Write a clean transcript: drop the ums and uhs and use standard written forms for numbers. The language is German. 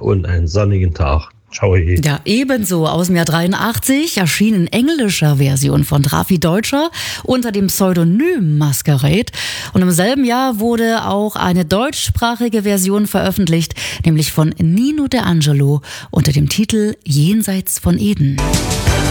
und einen sonnigen Tag. Ciao. Ja, ebenso. Aus dem Jahr 83 erschien in englischer Version von Drafi Deutscher unter dem Pseudonym Masquerade. Und im selben Jahr wurde auch eine deutschsprachige Version veröffentlicht, nämlich von Nino D'Angelo unter dem Titel Jenseits von Eden.